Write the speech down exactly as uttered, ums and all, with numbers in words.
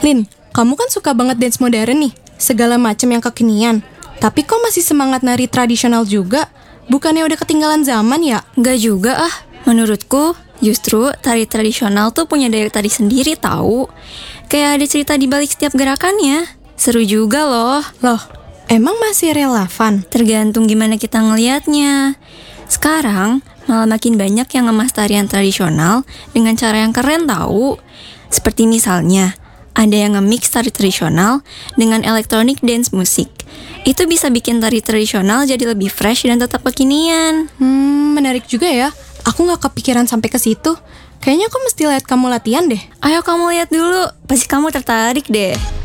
Lin, kamu kan suka banget dance modern nih, segala macam yang kekinian. Tapi kok masih semangat nari tradisional juga? Bukannya udah ketinggalan zaman ya? Nggak juga ah, menurutku justru tari tradisional tuh punya daya tarik sendiri tahu. Kayak ada cerita di balik setiap gerakannya. Seru juga loh. Loh, emang masih relevan? Tergantung gimana kita ngelihatnya. Sekarang malah makin banyak yang ngemas tarian tradisional dengan cara yang keren tahu. Seperti misalnya, ada yang nge-mix tari tradisional dengan electronic dance musik. Itu bisa bikin tari tradisional jadi lebih fresh dan tetap kekinian. Hmm, menarik juga ya. Aku gak kepikiran sampai ke situ. Kayaknya aku mesti lihat kamu latihan deh. Ayo kamu lihat dulu, pasti kamu tertarik deh.